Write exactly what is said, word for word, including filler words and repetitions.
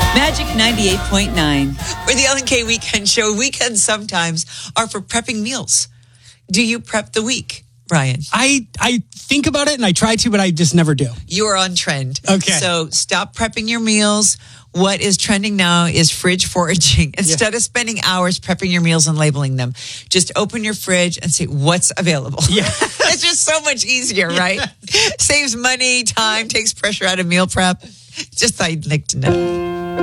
Magic ninety-eight point nine. For the L and K Weekend Show, weekends sometimes are for prepping meals. Do you prep the week, Ryan? I I think about it and I try to, but I just never do. You are on trend. Okay. So stop prepping your meals. What is trending now is fridge foraging. Instead yeah. of spending hours prepping your meals and labeling them, just open your fridge and see what's available. Yeah. It's just so much easier, right? Yeah. Saves money, time, takes pressure out of meal prep. Just I'd like to know.